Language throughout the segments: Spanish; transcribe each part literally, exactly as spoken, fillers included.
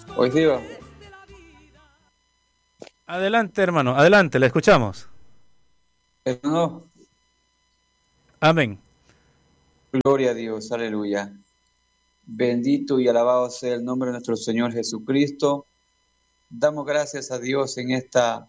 Hoy día. Adelante, hermano, adelante, la escuchamos. Hermano, Amén. gloria a Dios, aleluya. Bendito y alabado sea el nombre de nuestro Señor Jesucristo. Damos gracias a Dios en esta,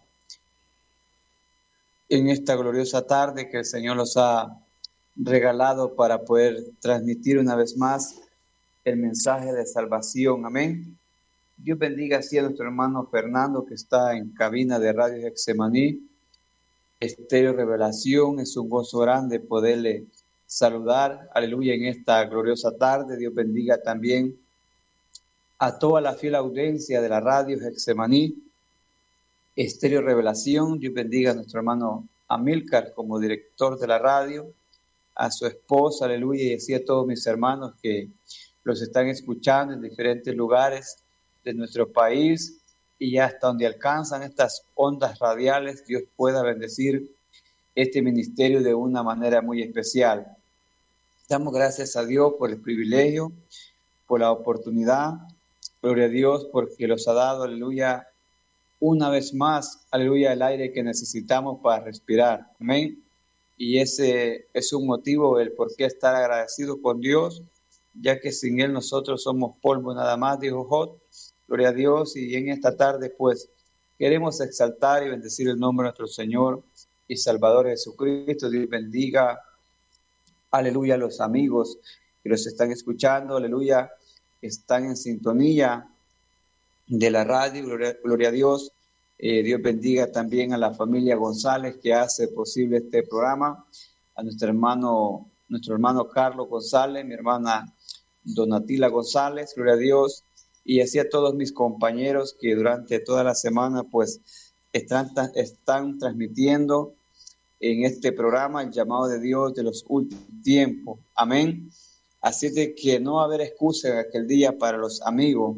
en esta gloriosa tarde que el Señor nos ha regalado para poder transmitir una vez más el mensaje de salvación. Amén. Dios bendiga así a nuestro hermano Fernando que está en cabina de Radio Getsemaní, Estéreo Revelación. Es un gozo grande poderle saludar, aleluya, en esta gloriosa tarde. Dios bendiga también a toda la fiel audiencia de la Radio Getsemaní, Estéreo Revelación. Dios bendiga a nuestro hermano Amílcar como director de la radio, a su esposa, aleluya, y así a todos mis hermanos que los están escuchando en diferentes lugares de nuestro país y hasta donde alcanzan estas ondas radiales. Dios pueda bendecir este ministerio de una manera muy especial. Damos gracias a Dios por el privilegio, por la oportunidad. Gloria a Dios porque los ha dado, aleluya, una vez más, aleluya, el aire que necesitamos para respirar. Amén. Y ese es un motivo el por qué estar agradecido con Dios, ya que sin Él nosotros somos polvo nada más, dijo Job. Gloria a Dios. Y en esta tarde pues queremos exaltar y bendecir el nombre de nuestro Señor y Salvador Jesucristo. Dios bendiga, aleluya, a los amigos que los están escuchando, aleluya, están en sintonía de la radio. Gloria, gloria a Dios. Eh, Dios bendiga también a la familia González que hace posible este programa, a nuestro hermano, nuestro hermano Carlos González, mi hermana Donatila González, gloria a Dios, y así a todos mis compañeros que durante toda la semana pues están, están transmitiendo en este programa el llamado de Dios de los últimos tiempos. Amén. Así de que no va a haber excusa en aquel día para los amigos,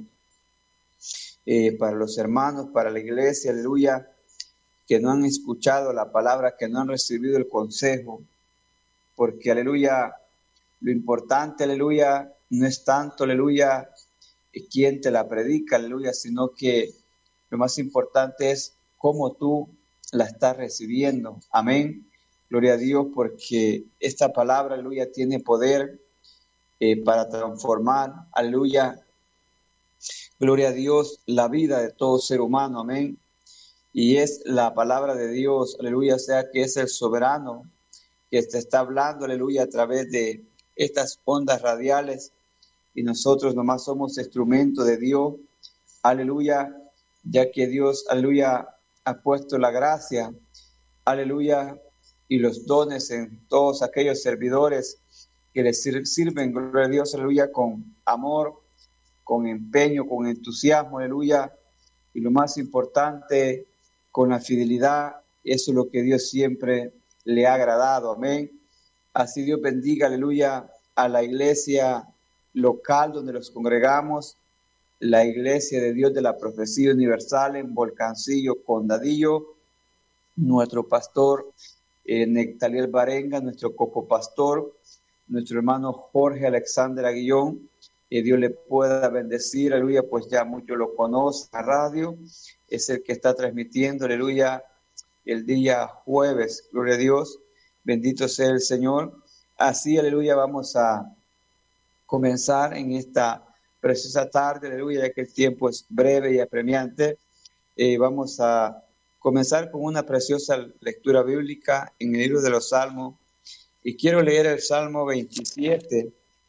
eh, para los hermanos, para la iglesia, aleluya, que no han escuchado la palabra, que no han recibido el consejo, porque, aleluya, lo importante, aleluya, no es tanto, aleluya, quién te la predica, aleluya, sino que lo más importante es cómo tú la estás recibiendo. Amén. Gloria a Dios, porque esta palabra, aleluya, tiene poder eh, para transformar, aleluya, gloria a Dios, la vida de todo ser humano. Amén. Y es la palabra de Dios, aleluya, o sea que es el soberano que te está hablando, aleluya, a través de estas ondas radiales, y nosotros nomás somos instrumentos de Dios, aleluya, ya que Dios, aleluya, ha puesto la gracia, aleluya, y los dones en todos aquellos servidores que les sirven, gloria a Dios, aleluya, con amor, con empeño, con entusiasmo, aleluya, y lo más importante, con la fidelidad. Eso es lo que Dios siempre le ha agradado, amén. Así Dios bendiga, aleluya, a la iglesia local donde nos congregamos, la Iglesia de Dios de la Profecía Universal en Volcancillo, Condadillo, nuestro pastor eh, Nectaliel Barenga, nuestro copopastor, nuestro hermano Jorge Alexander Aguillón, que Dios le pueda bendecir, aleluya, pues ya muchos lo conocen a radio, es el que está transmitiendo, aleluya, el día jueves, gloria a Dios, bendito sea el Señor. Así, aleluya, vamos a comenzar en esta preciosa tarde, aleluya, ya que el tiempo es breve y apremiante. Eh, vamos a comenzar con una preciosa lectura bíblica en el libro de los Salmos, y quiero leer el Salmo veintisiete.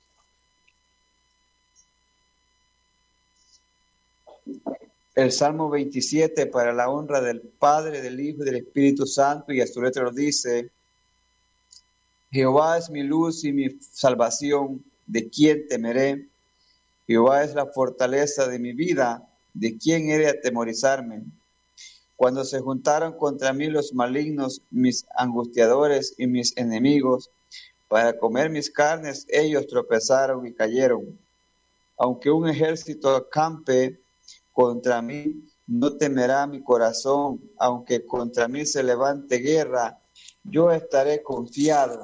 El Salmo veintisiete para la honra del Padre, del Hijo y del Espíritu Santo, y a su letra dice: Jehová es mi luz y mi salvación, ¿de quién temeré? Jehová es la fortaleza de mi vida, ¿de quién he de atemorizarme? Cuando se juntaron contra mí los malignos, mis angustiadores y mis enemigos, para comer mis carnes, ellos tropezaron y cayeron. Aunque un ejército acampe contra mí, no temerá mi corazón. Aunque contra mí se levante guerra, yo estaré confiado.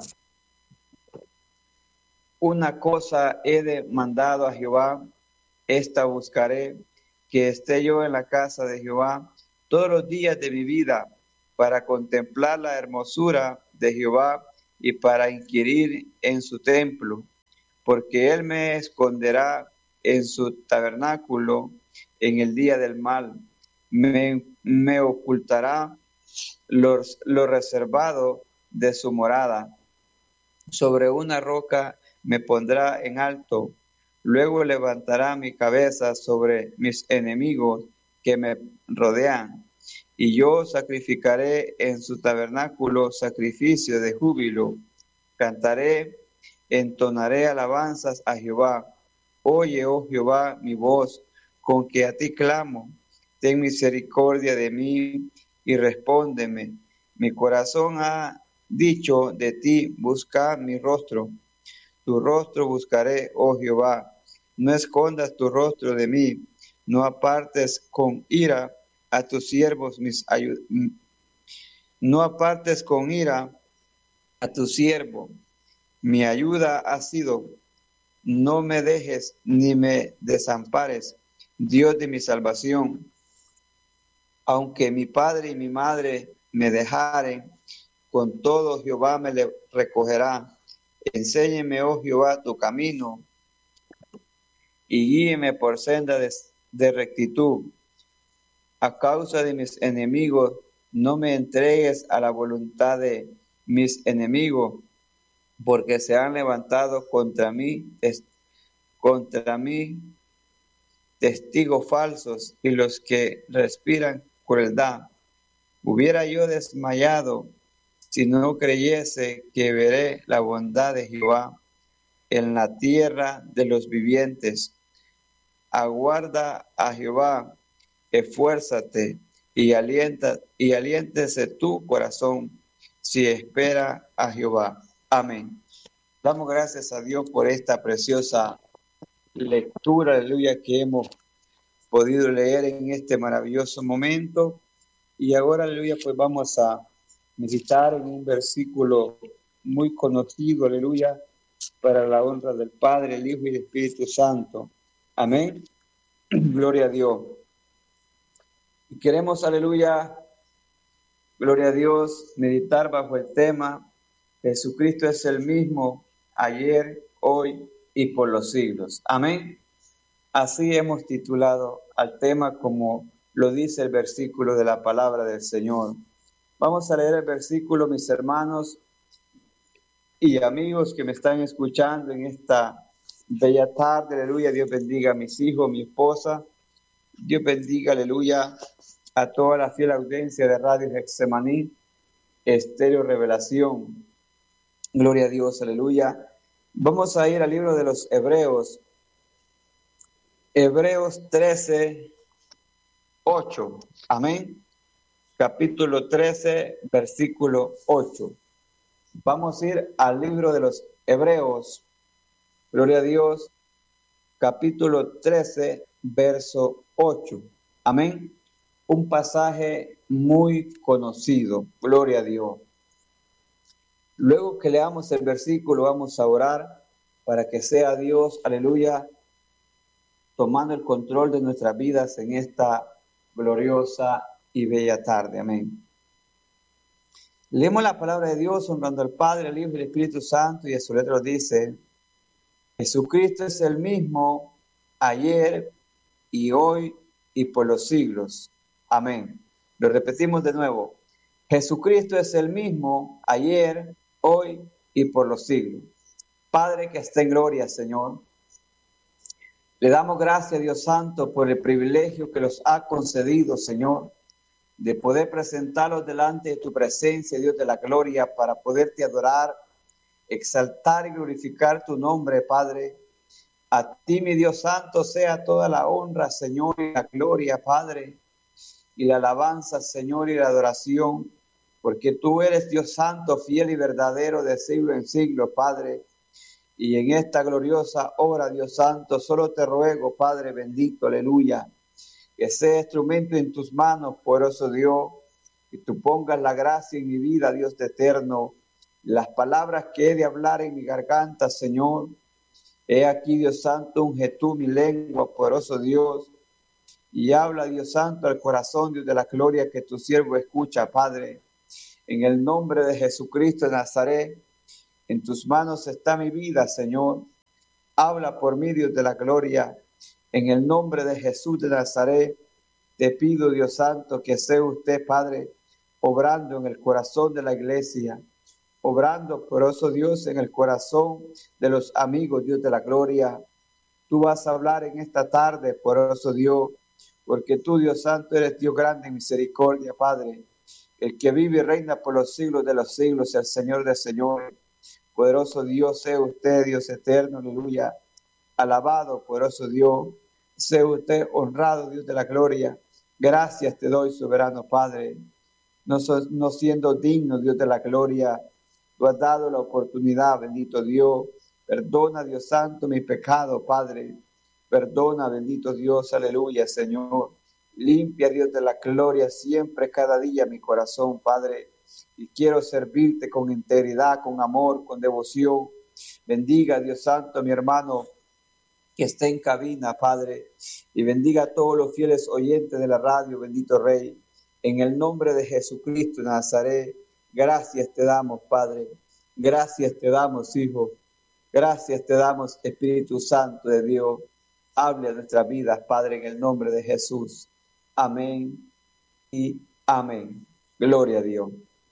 Una cosa he demandado a Jehová, esta buscaré, que esté yo en la casa de Jehová todos los días de mi vida, para contemplar la hermosura de Jehová y para inquirir en su templo, porque él me esconderá en su tabernáculo en el día del mal, me, me ocultará los, lo reservado de su morada. Sobre una roca me pondrá en alto, luego levantará mi cabeza sobre mis enemigos que me rodean, y yo sacrificaré en su tabernáculo sacrificio de júbilo, cantaré, entonaré alabanzas a Jehová. Oye, oh Jehová, mi voz, con que a ti clamo, ten misericordia de mí y respóndeme. Mi corazón ha dicho de ti, busca mi rostro. Tu rostro buscaré, oh Jehová. No escondas tu rostro de mí, no apartes con ira a tus siervos mis ayud no apartes con ira a tu siervo. Mi ayuda ha sido, no me dejes ni me desampares, Dios de mi salvación. Aunque mi padre y mi madre me dejaren, con todo Jehová me le recogerá. Enséñeme, oh Jehová, tu camino, y guíeme por senda de, de rectitud. A causa de mis enemigos, no me entregues a la voluntad de mis enemigos, porque se han levantado contra mí, es, contra mí testigos falsos y los que respiran crueldad. Hubiera yo desmayado si no creyese que veré la bondad de Jehová en la tierra de los vivientes. Aguarda a Jehová, esfuérzate y alienta y aliéntese tu corazón si espera a Jehová. Amén. Damos gracias a Dios por esta preciosa lectura, aleluya, que hemos podido leer en este maravilloso momento. Y ahora, aleluya, pues vamos a meditar en un versículo muy conocido, aleluya, para la honra del Padre, el Hijo y el Espíritu Santo. Amén. Gloria a Dios. Y queremos, aleluya, gloria a Dios, meditar bajo el tema: Jesucristo es el mismo ayer, hoy y por los siglos. Amén. Así hemos titulado al tema, como lo dice el versículo de la palabra del Señor. Vamos a leer el versículo, mis hermanos y amigos que me están escuchando en esta bella tarde. Aleluya. Dios bendiga a mis hijos, mi esposa. Dios bendiga, aleluya, a toda la fiel audiencia de Radio Getsemaní, Estéreo Revelación. Gloria a Dios, aleluya. Vamos a ir al libro de los Hebreos. Hebreos trece, ocho. Amén. Capítulo trece, versículo ocho. Vamos a ir al libro de los Hebreos. Gloria a Dios. Capítulo trece, verso ocho. Amén. Un pasaje muy conocido. Gloria a Dios. Luego que leamos el versículo, vamos a orar para que sea Dios, aleluya, tomando el control de nuestras vidas en esta gloriosa y bella tarde. Amén. Leemos la palabra de Dios honrando al Padre, al Hijo y al Espíritu Santo, y en su letra dice: Jesucristo es el mismo ayer y hoy y por los siglos. Amén. Lo repetimos de nuevo. Jesucristo es el mismo ayer, hoy y por los siglos. Padre que está en gloria, Señor, le damos gracias, Dios Santo, por el privilegio que nos ha concedido, Señor, de poder presentarlos delante de tu presencia, Dios de la gloria, para poderte adorar, exaltar y glorificar tu nombre, Padre. A ti, mi Dios Santo, sea toda la honra, Señor, y la gloria, Padre, y la alabanza, Señor, y la adoración, porque tú eres Dios Santo, fiel y verdadero de siglo en siglo, Padre. Y en esta gloriosa hora, Dios Santo, solo te ruego, Padre bendito, aleluya, que sea instrumento en tus manos, poderoso Dios, que tú pongas la gracia en mi vida, Dios de eterno, las palabras que he de hablar en mi garganta, Señor. He aquí, Dios Santo, unge tú mi lengua, poderoso Dios, y habla, Dios Santo, al corazón, Dios de la gloria, que tu siervo escucha, Padre. En el nombre de Jesucristo de Nazaret, en tus manos está mi vida, Señor. Habla por mí, Dios de la gloria. En el nombre de Jesús de Nazaret, te pido, Dios Santo, que sea usted, Padre, obrando en el corazón de la iglesia, obrando, poderoso Dios, en el corazón de los amigos, Dios de la gloria. Tú vas a hablar en esta tarde, poderoso Dios, porque tú, Dios Santo, eres Dios grande en misericordia, Padre, el que vive y reina por los siglos de los siglos, el Señor de señores. Poderoso Dios, sea usted, Dios eterno, aleluya. Alabado, poderoso Dios, sea usted honrado, Dios de la gloria. Gracias te doy, soberano Padre. No, so, no siendo digno, Dios de la gloria, tú has dado la oportunidad, bendito Dios. Perdona, Dios Santo, mi pecado, Padre. Perdona, bendito Dios, aleluya, Señor. Limpia, Dios de la gloria, siempre, cada día, mi corazón, Padre. Y quiero servirte con integridad, con amor, con devoción. Bendiga, Dios Santo, mi hermano que está en cabina, Padre. Y bendiga a todos los fieles oyentes de la radio, bendito Rey. En el nombre de Jesucristo de Nazaret, gracias te damos, Padre. Gracias te damos, Hijo. Gracias te damos, Espíritu Santo de Dios. Hable a nuestras vidas, Padre, en el nombre de Jesús. Amén y amén. Gloria a Dios.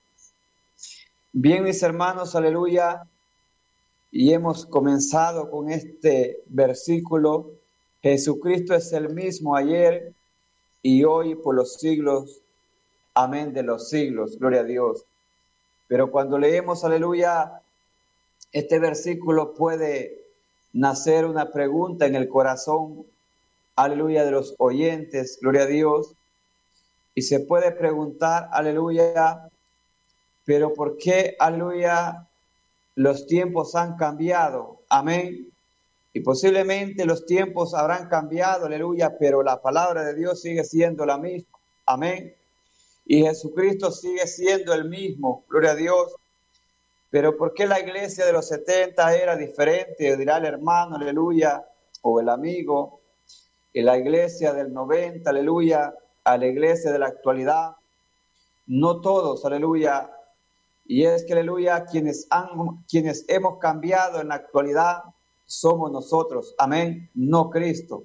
Bien, mis hermanos, aleluya. Y hemos comenzado con este versículo. Jesucristo es el mismo ayer y hoy por los siglos. Amén de los siglos. Gloria a Dios. Pero cuando leemos, aleluya, este versículo puede nacer una pregunta en el corazón, aleluya, de los oyentes, gloria a Dios, y se puede preguntar, aleluya, pero ¿por qué, aleluya, los tiempos han cambiado? Amén. Y posiblemente los tiempos habrán cambiado, aleluya, pero la palabra de Dios sigue siendo la misma. Amén. Y Jesucristo sigue siendo el mismo, gloria a Dios. Pero ¿por qué la iglesia de los setenta era diferente? Dirá el hermano, aleluya, o el amigo. Y la iglesia del noventa, aleluya, a la iglesia de la actualidad. No todos, aleluya. Y es que, aleluya, quienes, han, quienes hemos cambiado en la actualidad somos nosotros. Amén. No Cristo.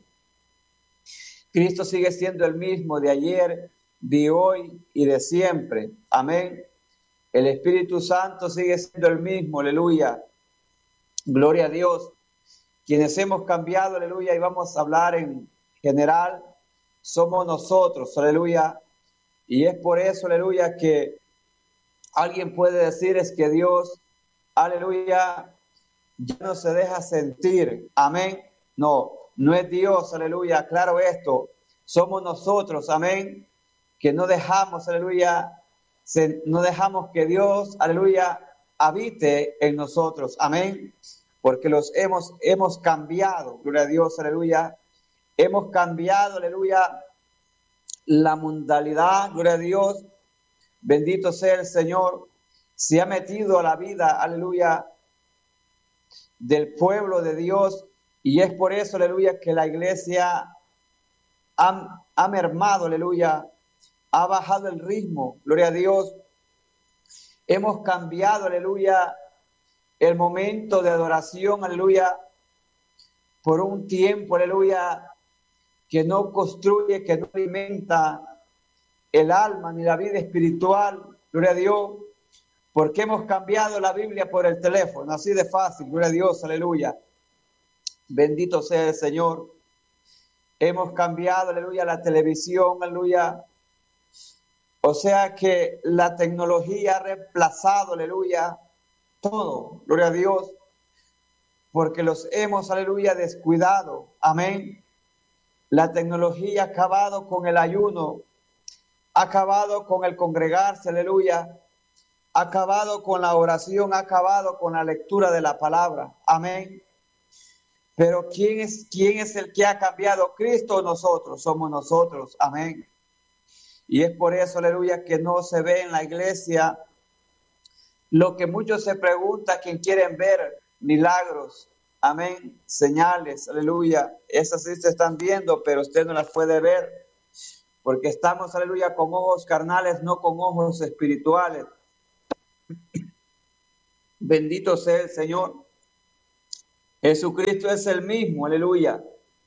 Cristo sigue siendo el mismo de ayer, de hoy y de siempre. Amén. El Espíritu Santo sigue siendo el mismo, aleluya. Gloria a Dios. Quienes hemos cambiado, aleluya, y vamos a hablar en general, somos nosotros, aleluya. Y es por eso, aleluya, que alguien puede decir es que Dios, aleluya, ya no se deja sentir. Amén. No, no es Dios, aleluya. Claro esto. Somos nosotros, amén, que no dejamos, aleluya, Se, no dejamos que Dios, aleluya, habite en nosotros, amén, porque los hemos, hemos cambiado, gloria a Dios, aleluya, hemos cambiado, aleluya, la mundanalidad, gloria a Dios, bendito sea el Señor, se ha metido a la vida, aleluya, del pueblo de Dios, y es por eso, aleluya, que la iglesia ha, ha mermado, aleluya, ha bajado el ritmo, gloria a Dios. Hemos cambiado, aleluya, el momento de adoración, aleluya, por un tiempo, aleluya, que no construye, que no alimenta el alma ni la vida espiritual, gloria a Dios, porque hemos cambiado la Biblia por el teléfono, así de fácil, gloria a Dios, aleluya. Bendito sea el Señor. Hemos cambiado, aleluya, la televisión, aleluya. O sea que la tecnología ha reemplazado, aleluya, todo, gloria a Dios, porque los hemos, aleluya, descuidado, amén. La tecnología ha acabado con el ayuno, ha acabado con el congregarse, aleluya, ha acabado con la oración, ha acabado con la lectura de la palabra, amén. Pero ¿quién es, quién es el que ha cambiado? ¿Cristo o nosotros? Somos nosotros, amén. Y es por eso, aleluya, que no se ve en la iglesia lo que muchos se preguntan, quien quieren ver milagros, amén, señales, aleluya. Esas sí se están viendo, pero usted no las puede ver, porque estamos, aleluya, con ojos carnales, no con ojos espirituales. Bendito sea el Señor. Jesucristo es el mismo, aleluya.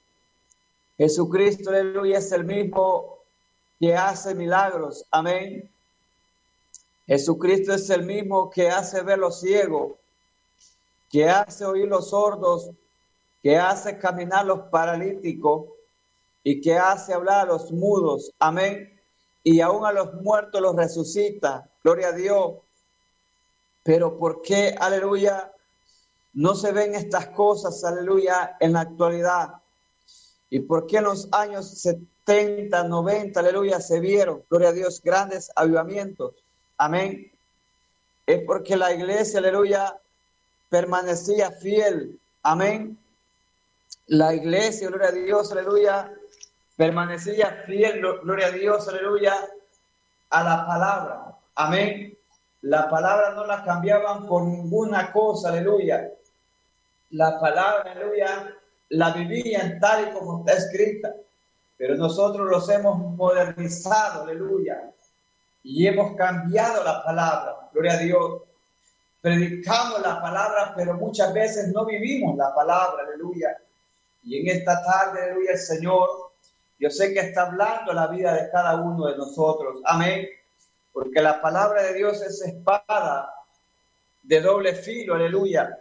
Jesucristo, aleluya, es el mismo que hace milagros, amén. Jesucristo es el mismo que hace ver los ciegos, que hace oír los sordos, que hace caminar los paralíticos y que hace hablar a los mudos, amén. Y aún a los muertos los resucita, gloria a Dios. Pero ¿por qué, aleluya, no se ven estas cosas, aleluya, en la actualidad? ¿Y por qué en los años setenta, noventa, aleluya, se vieron, gloria a Dios, grandes avivamientos? Amén. Es porque la iglesia, aleluya, permanecía fiel. Amén. La iglesia, gloria a Dios, aleluya, permanecía fiel, gloria a Dios, aleluya, a la palabra. Amén. La palabra no la cambiaban por ninguna cosa, aleluya. La palabra, aleluya, la vivían tal y como está escrita. Pero nosotros los hemos modernizado, aleluya. Y hemos cambiado la palabra, gloria a Dios. Predicamos la palabra, pero muchas veces no vivimos la palabra, aleluya. Y en esta tarde, aleluya, el Señor, yo sé que está hablando la vida de cada uno de nosotros, amén. Porque la palabra de Dios es espada de doble filo, aleluya.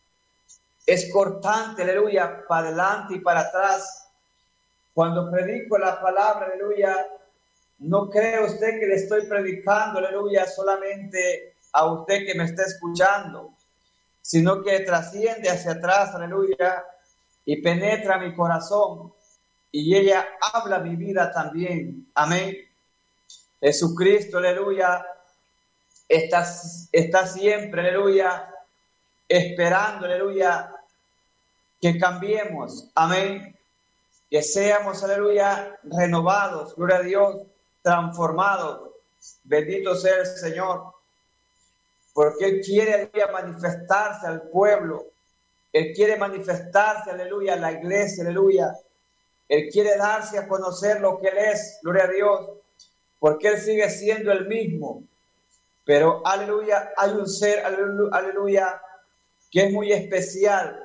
Es cortante, aleluya, para adelante y para atrás. Cuando predico la palabra, aleluya, no cree usted que le estoy predicando, aleluya, solamente a usted que me está escuchando, sino que trasciende hacia atrás, aleluya, y penetra mi corazón, y ella habla mi vida también, amén. Jesucristo, aleluya, está, está siempre, aleluya, esperando, aleluya, que cambiemos, amén, que seamos, aleluya, renovados, gloria a Dios, transformados, bendito sea el Señor, porque Él quiere, aleluya, manifestarse al pueblo, Él quiere manifestarse, aleluya, a la iglesia, aleluya, Él quiere darse a conocer lo que Él es, gloria a Dios, porque Él sigue siendo el mismo, pero, aleluya, hay un ser, aleluya, que es muy especial,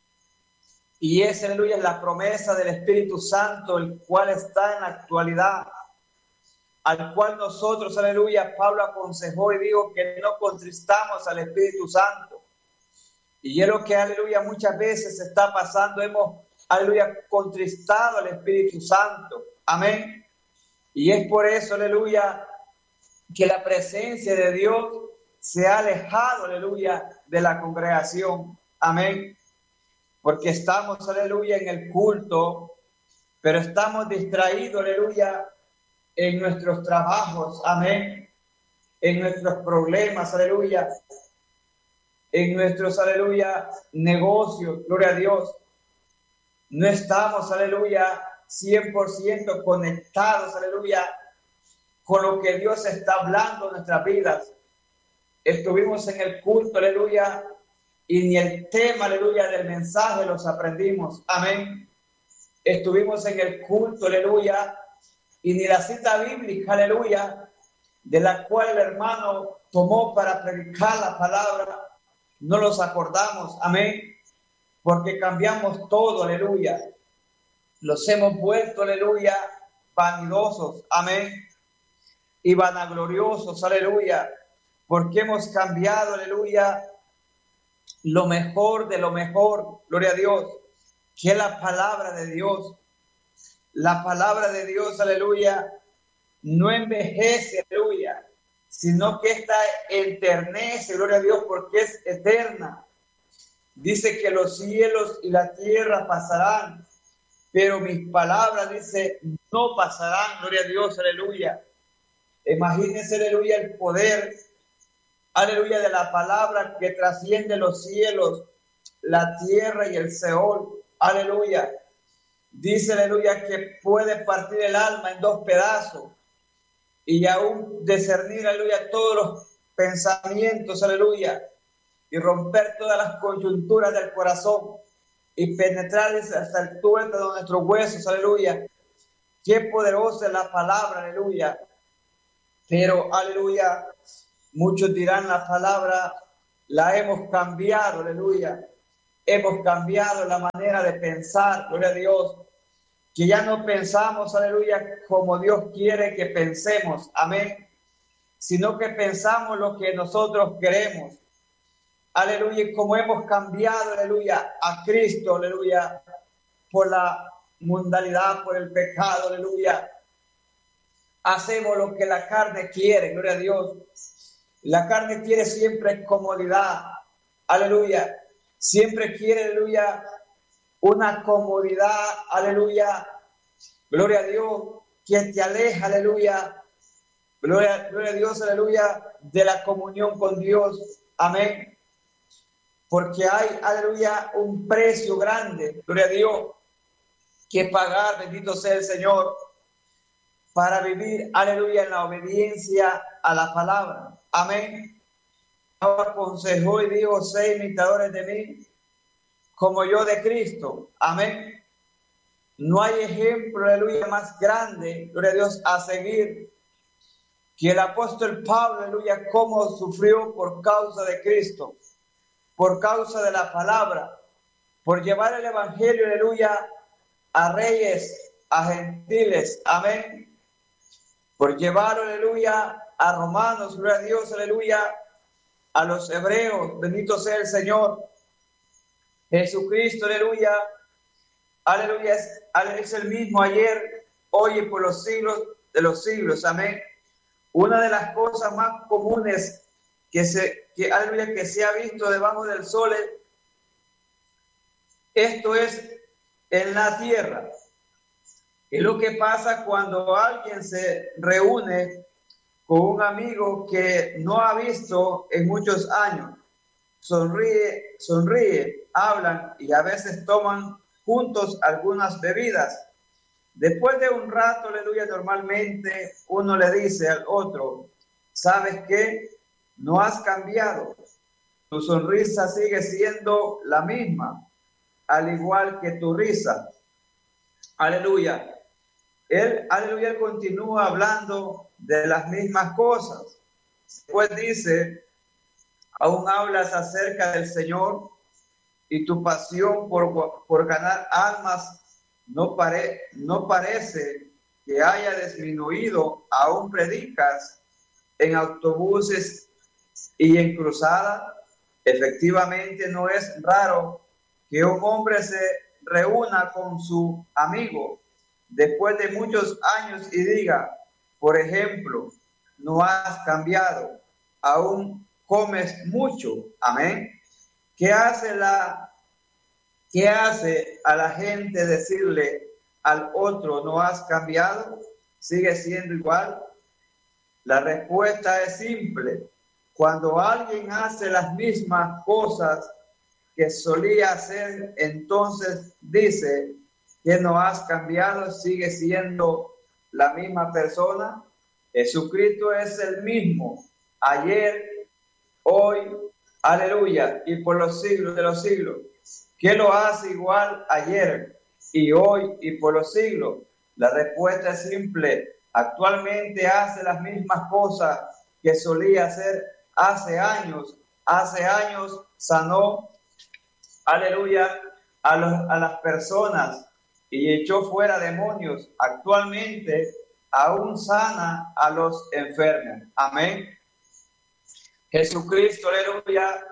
y es, aleluya, la promesa del Espíritu Santo, el cual está en la actualidad, al cual nosotros, aleluya, Pablo aconsejó y dijo que no contristamos al Espíritu Santo. Y es lo que, aleluya, muchas veces está pasando, hemos, aleluya, contristado al Espíritu Santo, amén. Y es por eso, aleluya, que la presencia de Dios se ha alejado, aleluya, de la congregación, amén. Porque estamos, aleluya, en el culto, pero estamos distraídos, aleluya, en nuestros trabajos, amén, en nuestros problemas, aleluya, en nuestros, aleluya, negocios, gloria a Dios. No estamos, aleluya, cien por ciento conectados, aleluya, con lo que Dios está hablando en nuestras vidas. Estuvimos en el culto, aleluya, y ni el tema, aleluya, del mensaje los aprendimos, amén. Estuvimos en el culto, aleluya, y ni la cita bíblica, aleluya, de la cual el hermano tomó para predicar la palabra, no los acordamos, amén, porque cambiamos todo, aleluya. Los hemos vuelto, aleluya, vanidosos, amén, y vanagloriosos, aleluya, porque hemos cambiado, aleluya, lo mejor de lo mejor, gloria a Dios, que es la palabra de Dios. La palabra de Dios, aleluya, no envejece, aleluya, sino que esta eternece, gloria a Dios, porque es eterna. Dice que los cielos y la tierra pasarán, pero mis palabras, dice, no pasarán, gloria a Dios, aleluya. Imagínense, aleluya, el poder, aleluya, de la palabra que trasciende los cielos, la tierra y el Seol, aleluya. Dice, aleluya, que puede partir el alma en dos pedazos y aún discernir, aleluya, todos los pensamientos, aleluya, y romper todas las coyunturas del corazón y penetrar hasta el tuétano de nuestros huesos, aleluya. qué poderosa es la palabra, aleluya. Pero, aleluya, muchos dirán la palabra, la hemos cambiado, aleluya. Hemos cambiado la manera de pensar, gloria a Dios. Que ya no pensamos, aleluya, como Dios quiere que pensemos, amén. Sino que pensamos lo que nosotros queremos. Aleluya, como hemos cambiado, aleluya, a Cristo, aleluya, por la mundanidad, por el pecado, aleluya. Hacemos lo que la carne quiere, gloria a Dios. La carne quiere siempre comodidad, aleluya. Siempre quiere, aleluya, una comodidad, aleluya. Gloria a Dios, que te aleja, aleluya. Gloria, gloria a Dios, aleluya, de la comunión con Dios, amén. Porque hay, aleluya, un precio grande, gloria a Dios, que pagar, bendito sea el Señor, para vivir, aleluya, en la obediencia a la palabra. Amén. Aconsejó y dijo, sé imitadores de mí, como yo de Cristo. Amén. No hay ejemplo, aleluya, más grande, gloria a Dios, a seguir que el apóstol Pablo, aleluya, cómo sufrió por causa de Cristo, por causa de la palabra, por llevar el evangelio, aleluya, a reyes, a gentiles, amén. Por llevar, aleluya, a romanos, gloria a Dios, aleluya, a los hebreos, bendito sea el Señor. Jesucristo, aleluya, aleluya, es, es el mismo ayer, hoy y por los siglos de los siglos, amén. Una de las cosas más comunes que se, que, aleluya, que se ha visto debajo del sol, esto es en la tierra. Es lo que pasa cuando alguien se reúne con un amigo que no ha visto en muchos años. Sonríe, sonríe, hablan y a veces toman juntos algunas bebidas. Después de un rato, aleluya, normalmente uno le dice al otro, ¿sabes qué? No has cambiado. Tu sonrisa sigue siendo la misma, al igual que tu risa. Aleluya. Él, aleluya, él continúa hablando de las mismas cosas. Después dice, aún hablas acerca del Señor y tu pasión por, por ganar almas no, pare, no parece que haya disminuido. Aún predicas en autobuses y en cruzadas. Efectivamente, no es raro que un hombre se reúna con su amigo después de muchos años y diga, por ejemplo, no has cambiado, aún comes mucho. Amén. ¿Qué hace la, qué hace a la gente decirle al otro, no has cambiado? ¿Sigue siendo igual? La respuesta es simple. Cuando alguien hace las mismas cosas que solía hacer, entonces dice que no has cambiado, sigue siendo la misma persona. Jesucristo es el mismo ayer, hoy, aleluya, y por los siglos de los siglos. ¿Qué lo hace igual ayer y hoy y por los siglos? La respuesta es simple. Actualmente hace las mismas cosas que solía hacer hace años. Hace años sanó, aleluya, a, los, a las personas y echó fuera demonios. Actualmente aún sana a los enfermos. Amén. Jesucristo, aleluya,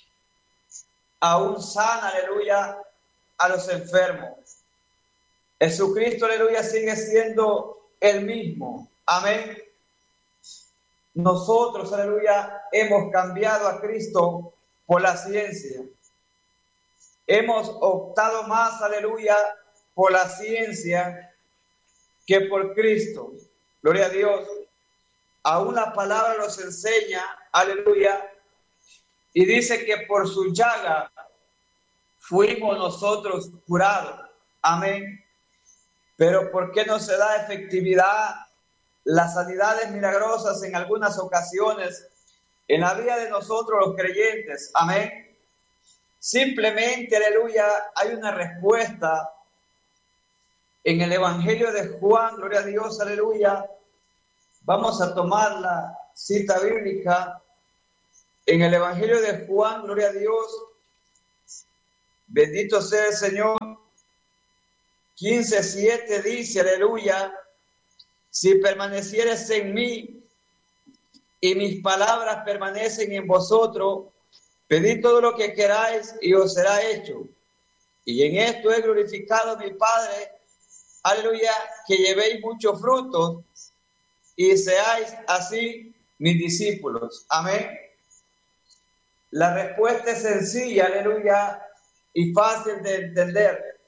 aún sana, aleluya, a los enfermos. Jesucristo, aleluya, sigue siendo el mismo. Amén. Nosotros, aleluya, hemos cambiado a Cristo por la ciencia. Hemos optado más, aleluya, por la ciencia que por Cristo. Gloria a Dios. Aún la palabra nos enseña, aleluya, y dice que por su llaga fuimos nosotros curados. Amén. Pero ¿por qué no se da efectividad las sanidades milagrosas en algunas ocasiones en la vida de nosotros los creyentes? Amén. Simplemente, aleluya, hay una respuesta En el Evangelio de Juan, gloria a Dios, aleluya, vamos a tomar la cita bíblica. En el Evangelio de Juan, gloria a Dios, bendito sea el Señor, quince siete dice, aleluya, si permanecieres en mí y mis palabras permanecen en vosotros, pedid todo lo que queráis y os será hecho. Y en esto he glorificado a mi Padre, aleluya, que llevéis muchos frutos y seáis así mis discípulos. Amén. La respuesta es sencilla, aleluya, y fácil de entender.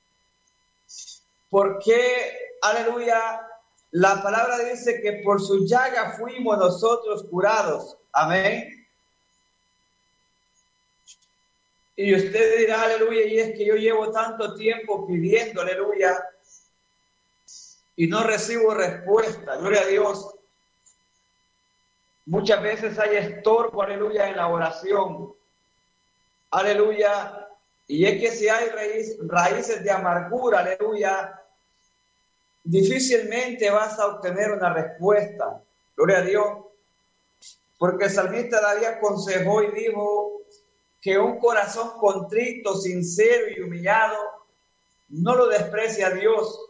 ¿Por qué, aleluya, la palabra dice que por su llaga fuimos nosotros curados? Amén. Y usted dirá, aleluya, y es que yo llevo tanto tiempo pidiendo, aleluya, y no recibo respuesta. Gloria a Dios. Muchas veces hay estorbo, aleluya, en la oración. Aleluya. Y es que si hay raíz, raíces de amargura, aleluya, difícilmente vas a obtener una respuesta. Gloria a Dios. Porque el salmista David aconsejó y dijo que un corazón contrito, sincero y humillado no lo desprecia a Dios.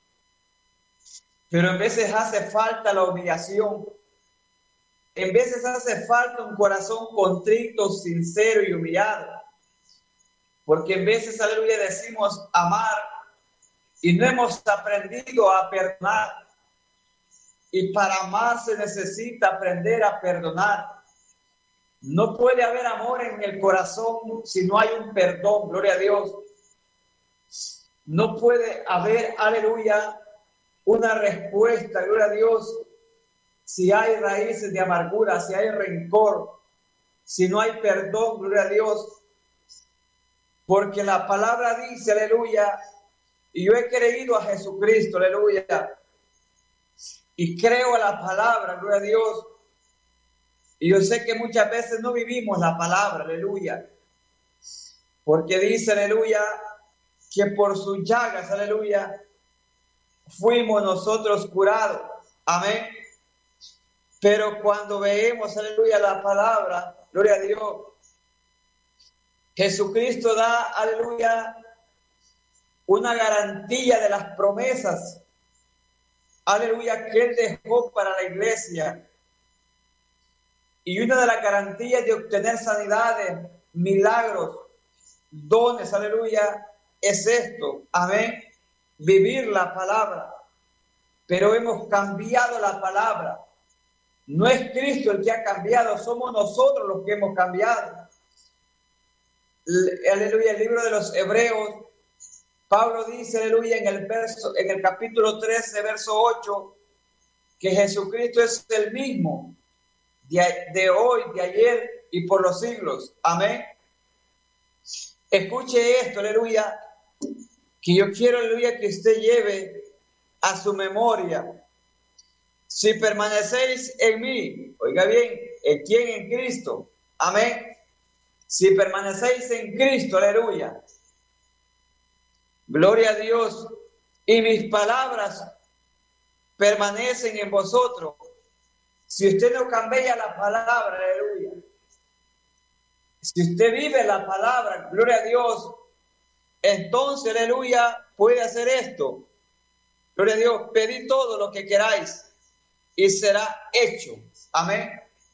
Pero en veces hace falta la humillación. En veces hace falta un corazón contrito, sincero y humillado. Porque en veces, aleluya, decimos amar y no hemos aprendido a perdonar. Y para amar se necesita aprender a perdonar. No puede haber amor en el corazón si no hay un perdón, gloria a Dios. No puede haber, aleluya, una respuesta, gloria a Dios, si hay raíces de amargura, si hay rencor, si no hay perdón, gloria a Dios. Porque la palabra dice, aleluya, y yo he creído a Jesucristo, aleluya, y creo a la palabra, gloria a Dios. Y yo sé que muchas veces no vivimos la palabra, aleluya, porque dice, aleluya, que por sus llagas, aleluya, fuimos nosotros curados, amén. Pero cuando veemos, aleluya, la palabra, gloria a Dios, Jesucristo da, aleluya, una garantía de las promesas, aleluya, que Él dejó para la iglesia. Y una de las garantías de obtener sanidades, milagros, dones, aleluya, es esto, amén, vivir la palabra. Pero hemos cambiado la palabra. No es Cristo el que ha cambiado, somos nosotros los que hemos cambiado. Aleluya, el libro de los Hebreos, Pablo dice, aleluya, en el verso, en el capítulo trece, verso ocho, que Jesucristo es el mismo de, de hoy, de ayer y por los siglos. Amén. Escuche esto, aleluya, que yo quiero, aleluya, que usted lleve a su memoria. Si permanecéis en mí, oiga bien, ¿en quién? En Cristo. Amén. Si permanecéis en Cristo, aleluya. Gloria a Dios. Y mis palabras permanecen en vosotros. Si usted no cambia la palabra, aleluya. Si usted vive la palabra, gloria a Dios, entonces, aleluya, puede hacer esto. Gloria a Dios, pedid todo lo que queráis y será hecho. Amén.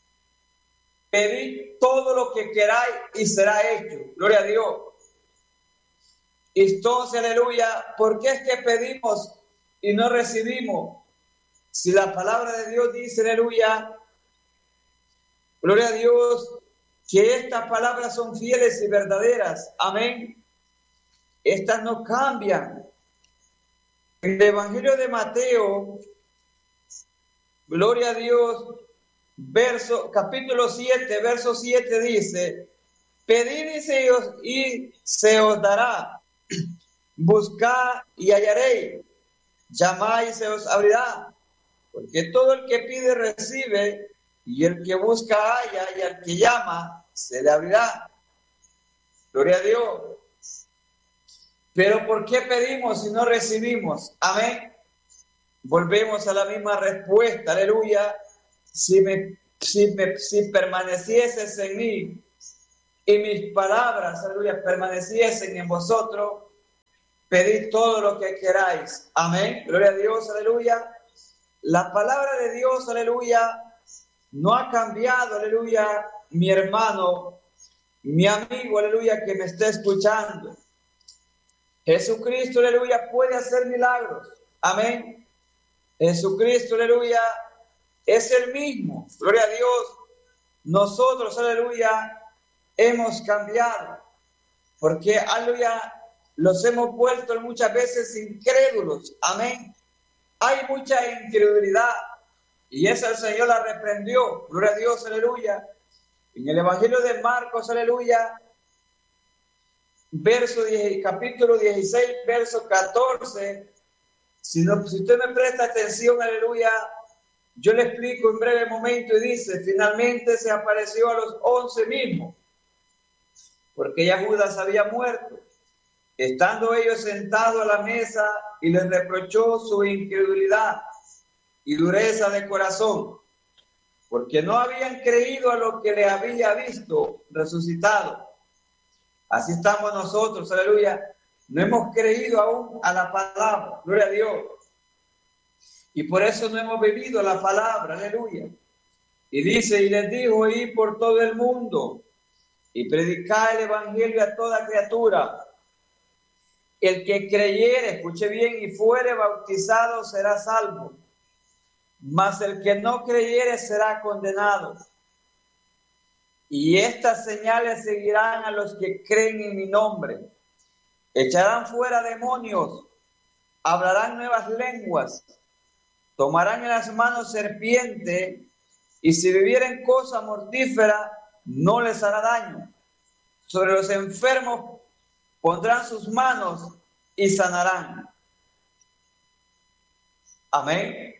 Pedid todo lo que queráis y será hecho. Gloria a Dios. Entonces, aleluya, ¿por qué es que pedimos y no recibimos? Si la palabra de Dios dice, aleluya, gloria a Dios, que estas palabras son fieles y verdaderas. Amén. Estas no cambian. En el Evangelio de Mateo, gloria a Dios, verso, capítulo siete, verso siete dice, pedid y se os, y se os dará, buscad y hallaréis, llamad y se os abrirá, porque todo el que pide recibe, y el que busca halla, y al que llama se le abrirá. Gloria a Dios. Pero ¿por qué pedimos y no recibimos? Amén. Volvemos a la misma respuesta, aleluya. Si, me, si, me, si permanecieses en mí y mis palabras, aleluya, permaneciesen en vosotros, pedid todo lo que queráis. Amén. Gloria a Dios, aleluya. La palabra de Dios, aleluya, no ha cambiado, aleluya, mi hermano, mi amigo, aleluya, que me está escuchando. Jesucristo, aleluya, puede hacer milagros. Amén. Jesucristo, aleluya, es el mismo. Gloria a Dios. Nosotros, aleluya, hemos cambiado. Porque, aleluya, los hemos vuelto muchas veces incrédulos. Amén. Hay mucha incredulidad. Y esa el Señor la reprendió. Gloria a Dios, aleluya. En el Evangelio de Marcos, aleluya, verso diez, capítulo dieciséis, verso catorce. Si, no, si usted me presta atención, aleluya, yo le explico en breve momento y dice, finalmente se apareció a los once mismos, porque ya Judas había muerto. Estando ellos sentados a la mesa, y les reprochó su incredulidad y dureza de corazón, porque no habían creído a lo que le había visto resucitado. Así estamos nosotros, aleluya. No hemos creído aún a la palabra, gloria a Dios. Y por eso no hemos bebido la palabra, aleluya. Y dice, y les dijo, ir por todo el mundo y predicar el evangelio a toda criatura. El que creyere, escuche bien, y fuere bautizado será salvo, mas el que no creyere será condenado. Y estas señales seguirán a los que creen en mi nombre. Echarán fuera demonios, hablarán nuevas lenguas, tomarán en las manos serpiente, y si bebieren cosa mortífera, no les hará daño. Sobre los enfermos pondrán sus manos y sanarán. Amén.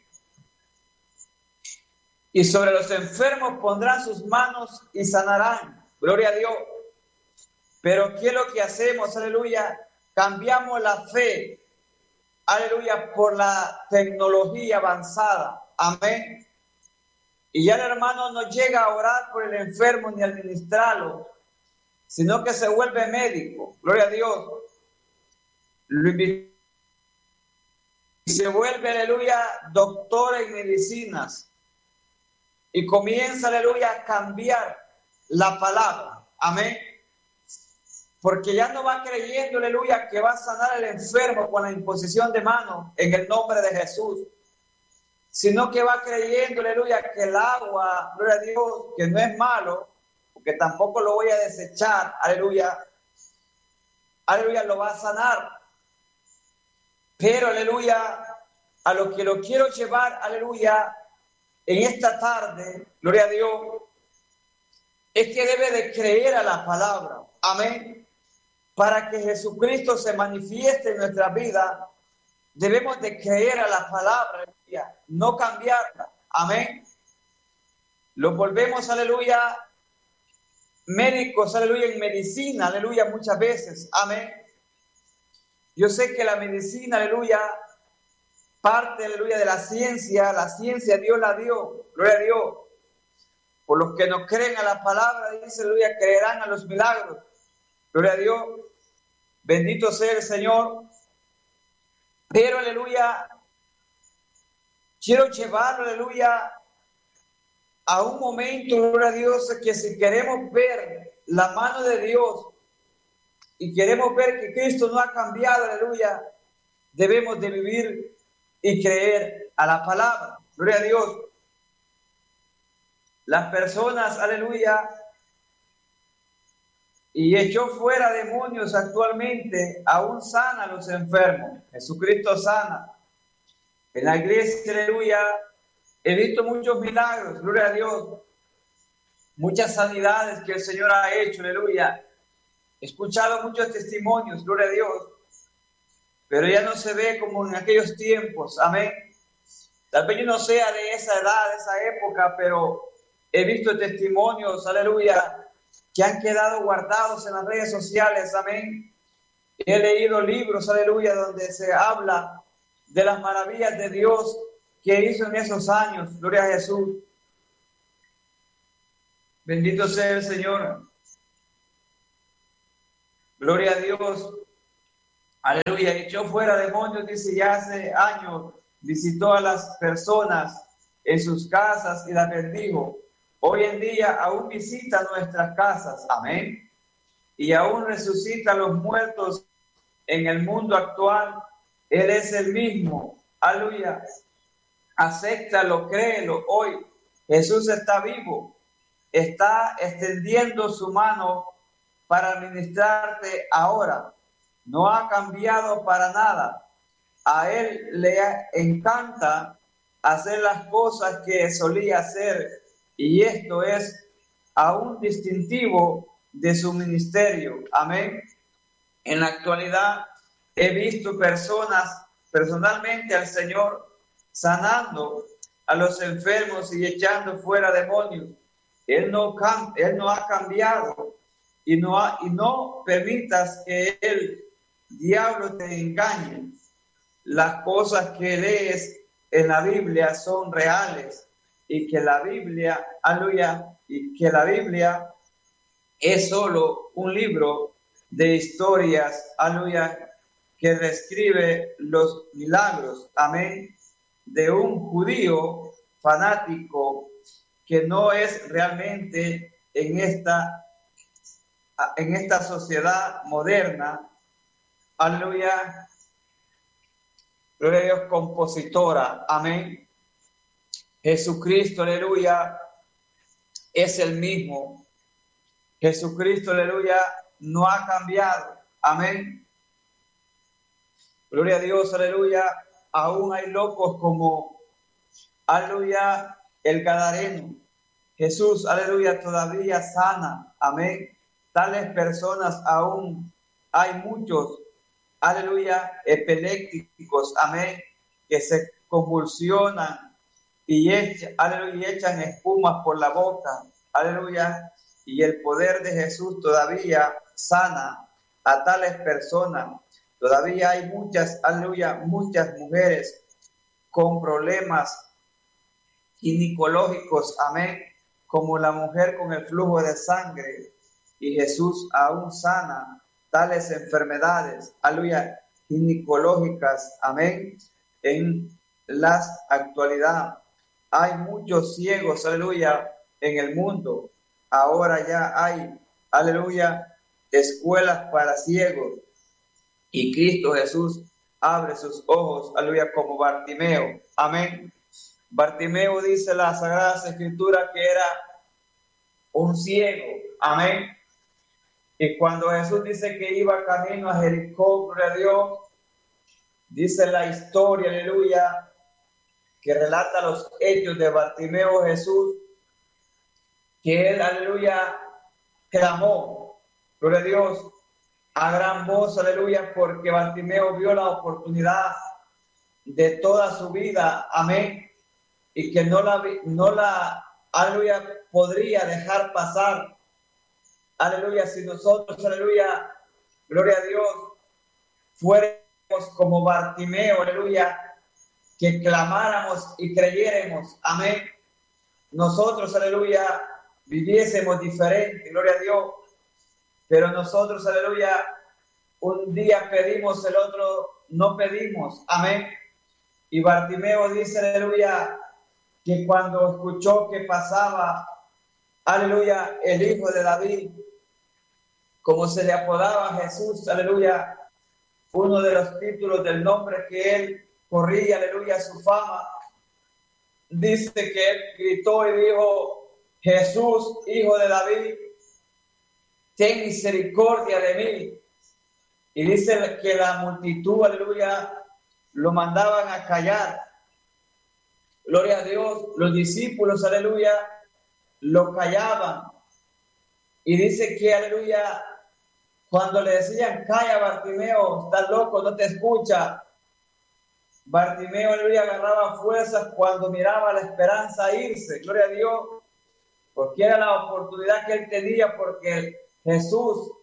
Y sobre los enfermos pondrán sus manos y sanarán. Gloria a Dios. Pero ¿qué es lo que hacemos? Aleluya. Cambiamos la fe, aleluya, por la tecnología avanzada. Amén. Y ya el hermano no llega a orar por el enfermo ni a administrarlo, sino que se vuelve médico. Gloria a Dios. Y se vuelve, aleluya, doctor en medicinas. Y comienza, aleluya, a cambiar la palabra. Amén. Porque ya no va creyendo, aleluya, que va a sanar al enfermo con la imposición de manos en el nombre de Jesús. Sino que va creyendo, aleluya, que el agua, gloria a Dios, que no es malo, porque tampoco lo voy a desechar, aleluya, aleluya, lo va a sanar. Pero, aleluya, a lo que lo quiero llevar, aleluya, en esta tarde, gloria a Dios, es que debe de creer a la palabra. Amén. Para que Jesucristo se manifieste en nuestra vida, debemos de creer a la palabra, aleluya, no cambiarla. Amén. Lo volvemos, aleluya, médicos, aleluya, en medicina, aleluya, muchas veces. Amén. Yo sé que la medicina, aleluya, parte, aleluya, de la ciencia. La ciencia Dios la dio, gloria a Dios. Por los que no creen a la palabra, dice, aleluya, creerán a los milagros. Gloria a Dios. Bendito sea el Señor. Pero, aleluya, quiero llevarlo, aleluya, a un momento, gloria a Dios, que si queremos ver la mano de Dios y queremos ver que Cristo no ha cambiado, aleluya, debemos de vivir y creer a la palabra. Gloria a Dios. Las personas, aleluya, y echó fuera demonios actualmente, aún sana a los enfermos. Jesucristo sana. En la iglesia, aleluya, he visto muchos milagros, gloria a Dios. Muchas sanidades que el Señor ha hecho, aleluya. He escuchado muchos testimonios, gloria a Dios. Pero ya no se ve como en aquellos tiempos, amén. Tal vez yo no sea de esa edad, de esa época, pero he visto testimonios, aleluya, que han quedado guardados en las redes sociales, amén. He leído libros, aleluya, donde se habla de las maravillas de Dios que hizo en esos años. Gloria a Jesús. Bendito sea el Señor. Gloria a Dios. Aleluya. Echó fuera demonios, dice, ya hace años visitó a las personas en sus casas y las bendijo. Hoy en día aún visita nuestras casas. Amén. Y aún resucita a los muertos en el mundo actual. Él es el mismo. Aleluya. Acéptalo, créelo. Hoy Jesús está vivo. Está extendiendo su mano para administrarte ahora. No ha cambiado para nada. A Él le encanta hacer las cosas que solía hacer, y esto es aún distintivo de su ministerio. Amén. En la actualidad he visto personas, personalmente al Señor, sanando a los enfermos y echando fuera demonios. Él no, él no ha cambiado, y no, ha, y no permitas que el diablo te engañe. Las cosas que lees en la Biblia son reales, y que la Biblia, aleluya, y que la Biblia es solo un libro de historias, aleluya, que describe los milagros, amén, de un judío fanático que no es realmente en esta, en esta sociedad moderna, aleluya, gloria a Dios, compositora, amén. Jesucristo, aleluya, es el mismo. Jesucristo, aleluya, no ha cambiado, amén. Gloria a Dios, aleluya. Aún hay locos como, aleluya, el Gadareno. Jesús, aleluya, todavía sana, amén. Tales personas aún hay muchos, aleluya, epilépticos, amén, que se convulsionan y echan, aleluya, y echan espumas por la boca, aleluya. Y el poder de Jesús todavía sana a tales personas. Todavía hay muchas, aleluya, muchas mujeres con problemas ginecológicos, amén, como la mujer con el flujo de sangre. Y Jesús aún sana tales enfermedades, aleluya, ginecológicas, amén. En la actualidad hay muchos ciegos, aleluya, en el mundo. Ahora ya hay, aleluya, escuelas para ciegos. Y Cristo Jesús abre sus ojos, aleluya, como Bartimeo. Amén. Bartimeo, dice la Sagrada Escritura, que era un ciego. Amén. Y cuando Jesús dice que iba camino a Jericó, gloria a Dios, dice la historia, aleluya, que relata los hechos de Bartimeo Jesús, que él, aleluya, clamó, gloria a Dios, a gran voz, aleluya, porque Bartimeo vio la oportunidad de toda su vida, amén, y que no la, no la, aleluya, podría dejar pasar, aleluya, si nosotros, aleluya, gloria a Dios, fuéramos como Bartimeo, aleluya, que clamáramos y creyéramos, amén, nosotros, aleluya, viviésemos diferente, gloria a Dios. Pero nosotros, aleluya, un día pedimos, el otro no pedimos. Amén. Y Bartimeo dice, aleluya, que cuando escuchó que pasaba, aleluya, el hijo de David, como se le apodaba a Jesús, aleluya, uno de los títulos del nombre que él corría, aleluya, su fama, dice que él gritó y dijo, Jesús, hijo de David, ten misericordia de mí. Y dice que la multitud, aleluya, lo mandaban a callar. Gloria a Dios. Los discípulos, aleluya, lo callaban. Y dice que, aleluya, cuando le decían, calla Bartimeo, estás loco, no te escucha. Bartimeo, aleluya, agarraba fuerzas cuando miraba la esperanza irse. Gloria a Dios. Porque era la oportunidad que él tenía, porque Jesús,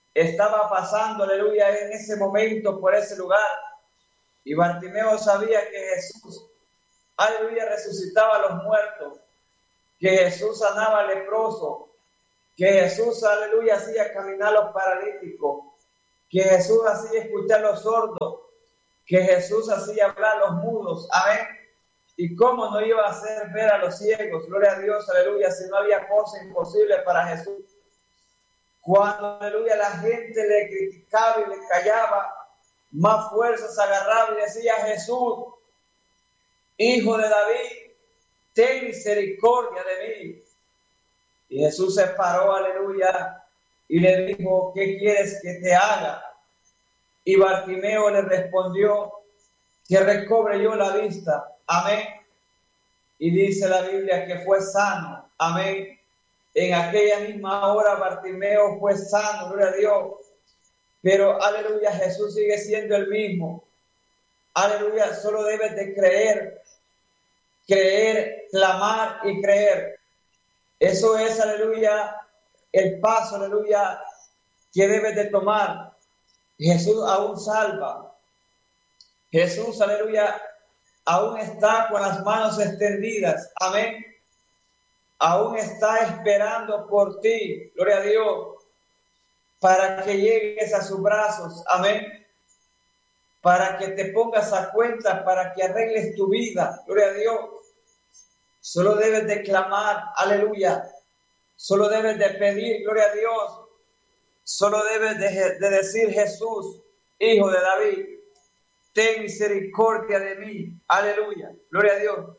estaba pasando, aleluya, en ese momento por ese lugar. Y Bartimeo sabía que Jesús, aleluya, resucitaba a los muertos, que Jesús sanaba al leproso, que Jesús, aleluya, hacía caminar a los paralíticos, que Jesús hacía escuchar a los sordos, que Jesús hacía hablar a los mudos, amén. Y cómo no iba a hacer ver a los ciegos, gloria a Dios, aleluya, si no había cosa imposible para Jesús. Cuando, aleluya, la gente le criticaba y le callaba, más fuerzas agarraba y decía: Jesús, Hijo de David, ten misericordia de mí. Y Jesús se paró, aleluya, y le dijo: ¿qué quieres que te haga? Y Bartimeo le respondió: que recobre yo la vista. Amén. Y dice la Biblia que fue sano. Amén. En aquella misma hora Bartimeo fue sano, gloria a Dios. Pero, aleluya, Jesús sigue siendo el mismo. Aleluya, solo debes de creer, creer, clamar y creer. Eso es, aleluya, el paso, aleluya, que debes de tomar. Jesús aún salva. Jesús, aleluya, aún está con las manos extendidas. Amén. Aún está esperando por ti, gloria a Dios, para que llegues a sus brazos. Amén. Para que te pongas a cuenta, para que arregles tu vida, gloria a Dios. Solo debes de clamar, aleluya. Solo debes de pedir, gloria a Dios. Solo debes de, de decir: Jesús, Hijo de David, ten misericordia de mí. Aleluya, gloria a Dios.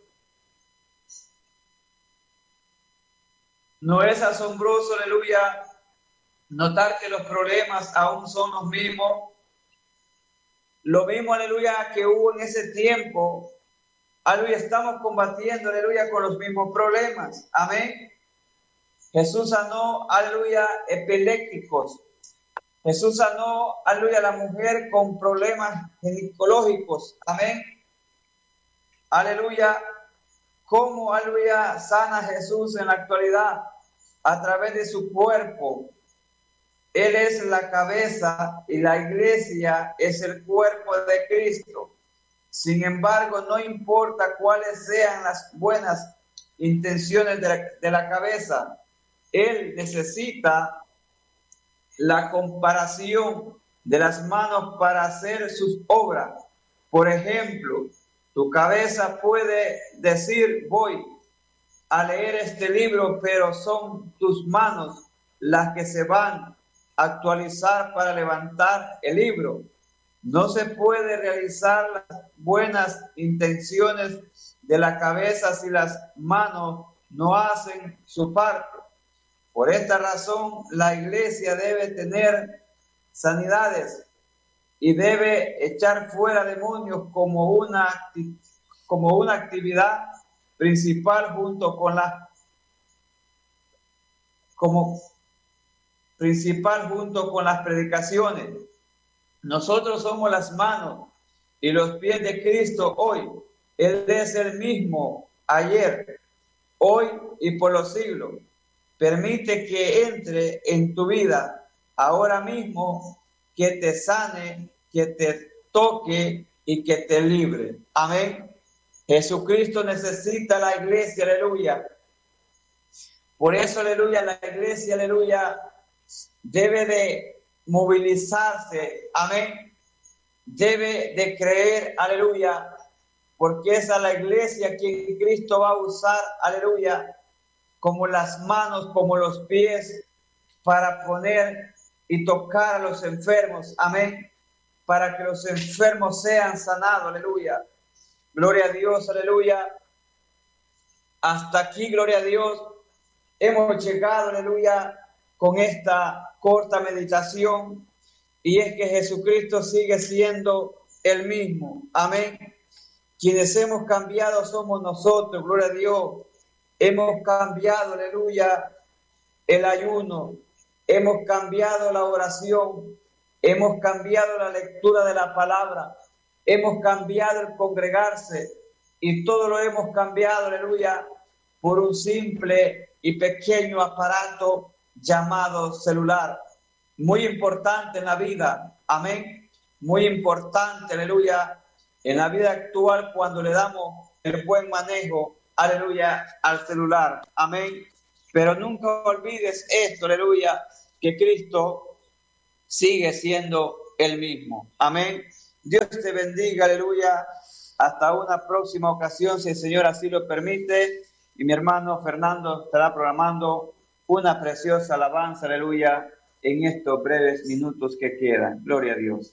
No es asombroso, aleluya, notar que los problemas aún son los mismos. Lo mismo, aleluya, que hubo en ese tiempo. Aleluya, estamos combatiendo, aleluya, con los mismos problemas. Amén. Jesús sanó, aleluya, epilépticos. Jesús sanó, aleluya, a la mujer con problemas ginecológicos. Amén. Aleluya. ¿Cómo, aleluya, sana Jesús en la actualidad? A través de su cuerpo. Él es la cabeza y la iglesia es el cuerpo de Cristo. Sin embargo, no importa cuáles sean las buenas intenciones de la, de la cabeza, Él necesita la comparación de las manos para hacer sus obras. Por ejemplo, tu cabeza puede decir: voy a leer este libro, pero son tus manos las que se van a actualizar para levantar el libro. No se puede realizar las buenas intenciones de la cabeza si las manos no hacen su parte. Por esta razón, la iglesia debe tener sanidades y debe echar fuera demonios como una, como una actividad principal junto con la como principal junto con las predicaciones. Nosotros somos las manos y los pies de Cristo hoy. Él es el mismo ayer, hoy y por los siglos. Permite que entre en tu vida ahora mismo, que te sane, que te toque y que te libre. Amén. Jesucristo necesita la iglesia, aleluya. Por eso, aleluya, la iglesia, aleluya, debe de movilizarse, amén. Debe de creer, aleluya, porque es a la iglesia que Cristo va a usar, aleluya, como las manos, como los pies, para poner y tocar a los enfermos, amén, para que los enfermos sean sanados, aleluya. Gloria a Dios, aleluya. Hasta aquí, gloria a Dios, hemos llegado, aleluya, con esta corta meditación, y es que Jesucristo sigue siendo el mismo, amén. Quienes hemos cambiado somos nosotros, gloria a Dios. Hemos cambiado, aleluya, el ayuno, hemos cambiado la oración, hemos cambiado la lectura de la palabra, hemos cambiado el congregarse, y todo lo hemos cambiado, aleluya, por un simple y pequeño aparato llamado celular. muy importante en la vida, amén, muy importante, aleluya, en la vida actual cuando le damos el buen manejo, aleluya, al celular, amén, pero nunca olvides esto, aleluya, que Cristo sigue siendo el mismo, amén. Dios te bendiga, aleluya, hasta una próxima ocasión, si el Señor así lo permite, y mi hermano Fernando estará programando una preciosa alabanza, aleluya, en estos breves minutos que quedan. Gloria a Dios.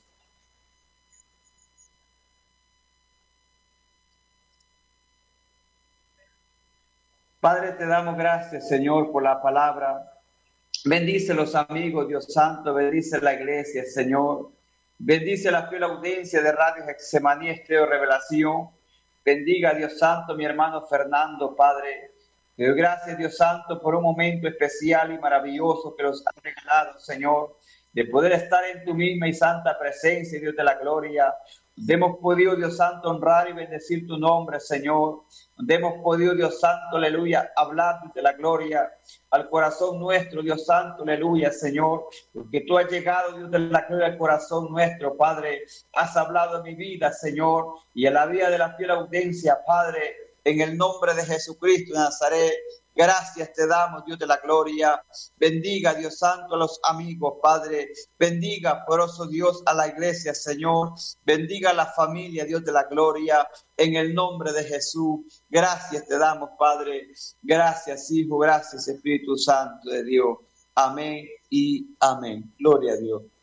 Padre, te damos gracias, Señor, por la palabra. Bendice los amigos, Dios Santo, bendice la iglesia, Señor. Bendice la fiel audiencia de Radio Getsemaní, Estrella Revelación. Bendiga, Dios Santo, mi hermano Fernando, Padre. Te doy gracias, Dios Santo, por un momento especial y maravilloso que nos has regalado, Señor, de poder estar en tu misma y santa presencia, Dios de la gloria. Donde hemos podido, Dios Santo, honrar y bendecir tu nombre, Señor. Donde hemos podido, Dios Santo, aleluya, hablar de la gloria al corazón nuestro, Dios Santo, aleluya, Señor. Porque tú has llegado, Dios de la gloria, al corazón nuestro, Padre. Has hablado en mi vida, Señor, y en la vida de la fiel audiencia, Padre, en el nombre de Jesucristo de Nazaret. Gracias te damos, Dios de la gloria. Bendiga, Dios Santo, a los amigos, Padre. Bendiga, poderoso Dios, a la iglesia, Señor. Bendiga a la familia, Dios de la gloria, en el nombre de Jesús. Gracias te damos, Padre. Gracias, Hijo. Gracias, Espíritu Santo de Dios. Amén y amén. Gloria a Dios.